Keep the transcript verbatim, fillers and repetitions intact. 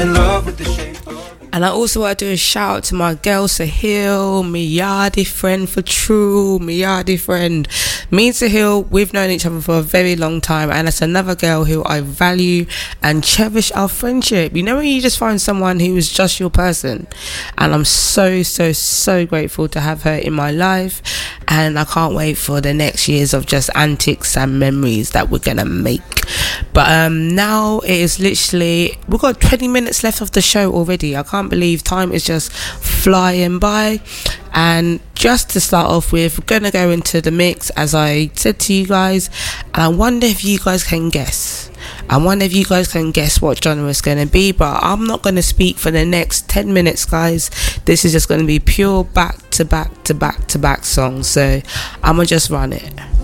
In love with the shape. And I also want to do a shout out to my girl Sahil, my yardie friend for true, my yardie friend. Me and Sahil, we've known each other for a very long time, and that's another girl who I value and cherish our friendship. You know when you just find someone who is just your person, and I'm so, so, so grateful to have her in my life, and I can't wait for the next years of just antics and memories that we're gonna make. But um, now it is literally, we've got twenty minutes left of the show already. I can't believe time is just flying by. And just to start off with, we're gonna go into the mix, as I said to you guys, and I wonder if you guys can guess. I wonder if you guys can guess what genre it's going to be, but I'm not going to speak for the next ten minutes, guys. This is just going to be pure back to back to back to back songs, so I'm going to just run it.